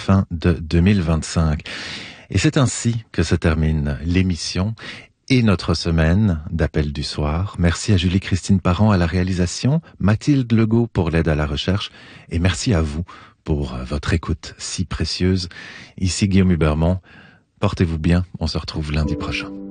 fin de 2025. Et c'est ainsi que se termine l'émission et notre semaine d'Appel du soir. Merci à Julie-Christine Parent à la réalisation, Mathilde Legault pour l'aide à la recherche et merci à vous pour votre écoute si précieuse. Ici Guillaume Hubermont. Portez-vous bien, on se retrouve lundi prochain.